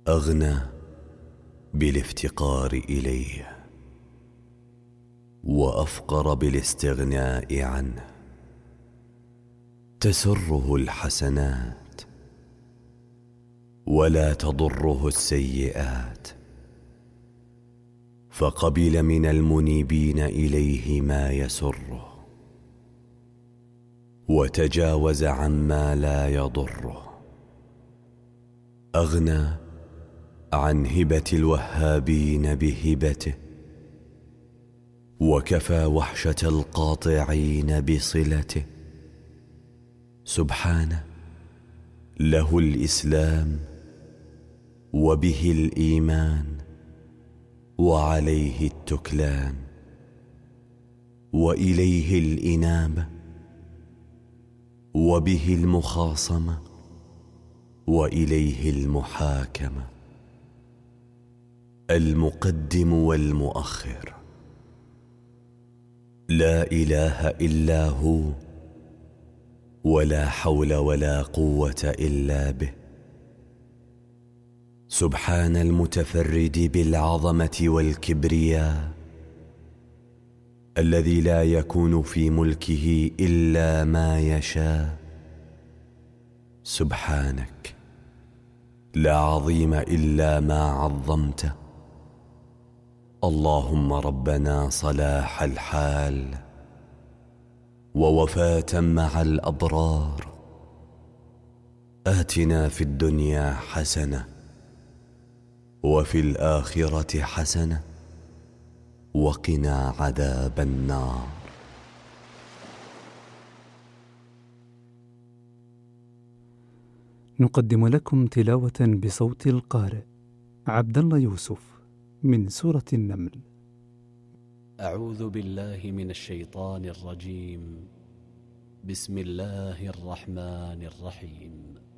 أغنى بالافتقار إليه، وأفقر بالاستغناء عنه. تسره الحسنات ولا تضره السيئات، فقبل من المنيبين إليه ما يسره، وتجاوز عما لا يضره. أغنى عن هبة الوهابين بهبته، وكفى وحشة القاطعين بصلته. سبحانه، له الإسلام وبه الإيمان، وعليه التكلان، وإليه الإنابة، وبه المخاصمة، وإليه المحاكمة. المقدم والمؤخر، لا إله إلا هو، ولا حول ولا قوة إلا به. سبحان المتفرد بالعظمة والكبرياء، الذي لا يكون في ملكه إلا ما يشاء. سبحانك، لا عظيم إلا ما عظمته. اللهم ربنا صلاح الحال، ووفاة مع الأبرار. آتنا في الدنيا حسنة، وفي الآخرة حسنة، وقنا عذاب النار. نقدم لكم تلاوة بصوت القارئ عبد الله يوسف من سورة النمل. أعوذ بالله من الشيطان الرجيم. بسم الله الرحمن الرحيم.